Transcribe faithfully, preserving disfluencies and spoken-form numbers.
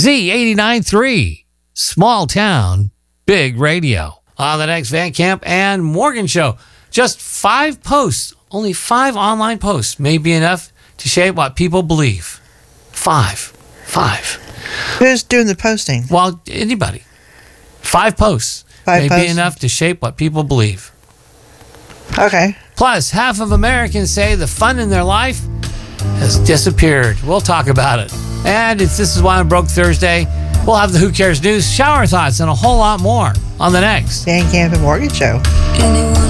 Z eighty-nine point three, small town, big radio. On the next Van Camp and Morgan show, just five posts, only five online posts may be enough to shape what people believe. Five. Five. Who's doing the posting? Well, anybody. Five posts Five may posts. be enough to shape what people believe. Okay. Plus, half of Americans say the fun in their life has disappeared. We'll talk about it. And it's This Is Why I'm Broke Thursday. We'll have the Who Cares News, shower thoughts, and a whole lot more on the next Van Camp and Morgan show. Anyone